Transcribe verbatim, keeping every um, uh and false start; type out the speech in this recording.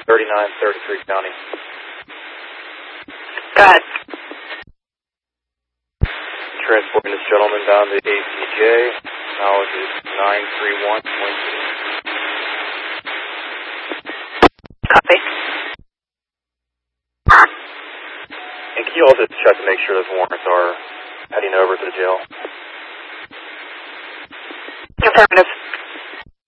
thirty-nine thirty-three County. Go ahead. Transporting this gentleman down to A C J. Knowledge is nine three one point two. Copy. And can you also check to make sure those warrants are heading over to the jail? Affirmative.